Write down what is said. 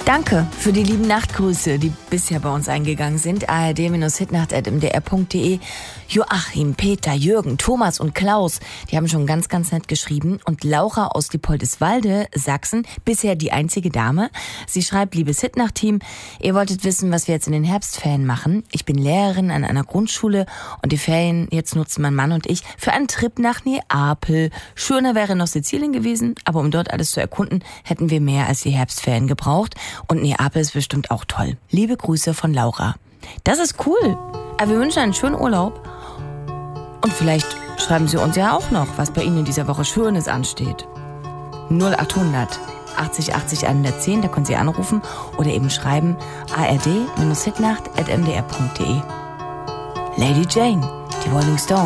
Danke für die lieben Nachtgrüße, die bisher bei uns eingegangen sind. ard-hitnacht@mdr.de. Joachim, Peter, Jürgen, Thomas und Klaus, die haben schon ganz, ganz nett geschrieben. Und Laura aus Diepoldeswalde, Sachsen, bisher die einzige Dame. Sie schreibt, liebes Hitnacht-Team, ihr wolltet wissen, was wir jetzt in den Herbstferien machen. Ich bin Lehrerin an einer Grundschule und die Ferien jetzt nutzen mein Mann und ich für einen Trip nach Neapel. Schöner wäre noch Sizilien gewesen, aber um dort alles zu erkunden, hätten wir mehr als die Herbstferien gebraucht. Und Neapel ist bestimmt auch toll. Liebe Grüße von Laura. Das ist cool. Aber wir wünschen einen schönen Urlaub. Und vielleicht schreiben Sie uns ja auch noch, was bei Ihnen in dieser Woche Schönes ansteht. 0800 80 80 110, da können Sie anrufen oder eben schreiben ard-hitnacht@mdr.de. Lady Jane, die Rolling Stones.